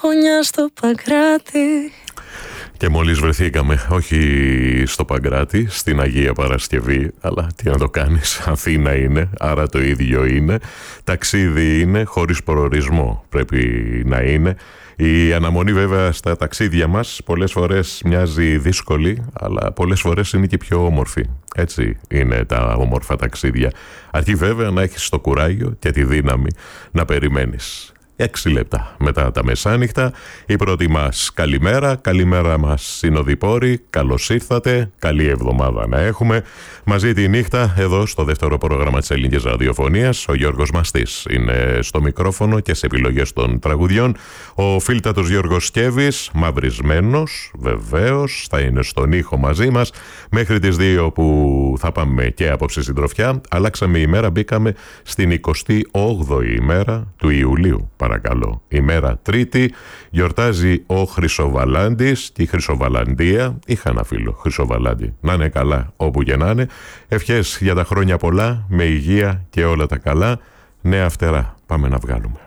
γωνιά στο Παγκράτη. Και μόλις βρεθήκαμε, όχι στο Παγκράτη, στην Αγία Παρασκευή, αλλά τι να το κάνεις, Αθήνα είναι, άρα το ίδιο είναι. Ταξίδι είναι, χωρίς προορισμό πρέπει να είναι. Η αναμονή βέβαια στα ταξίδια μας πολλές φορές μοιάζει δύσκολη, αλλά πολλές φορές είναι και πιο όμορφη. Έτσι είναι τα όμορφα ταξίδια. Αρκεί βέβαια να έχεις το κουράγιο και τη δύναμη να περιμένεις. 6 λεπτά μετά τα μεσάνυχτα, η πρώτη μας καλημέρα. Καλημέρα μας συνοδοιπόροι, καλώς ήρθατε, καλή εβδομάδα να έχουμε. Μαζί τη νύχτα, εδώ στο δεύτερο πρόγραμμα της ελληνικής ραδιοφωνίας, ο Γιώργος Μαστής είναι στο μικρόφωνο και σε επιλογές των τραγουδιών. Ο φίλτατος Γιώργος Σκέβης, μαυρισμένος, βεβαίως, θα είναι στον ήχο μαζί μας μέχρι τις 2 που θα πάμε και απόψε συντροφιά. Αλλάξαμε ημέρα, μπήκαμε στην 28η ημέρα του Ιουλίου. Παρακαλώ. Ημέρα Τρίτη, γιορτάζει ο Χρυσοβαλάντης και η Χρυσοβαλαντία. Είχα ένα φίλο Χρυσοβαλάντη. Να είναι καλά όπου και να είναι. Ευχές για τα χρόνια πολλά, με υγεία και όλα τα καλά. Νέα φτερά. Πάμε να βγάλουμε.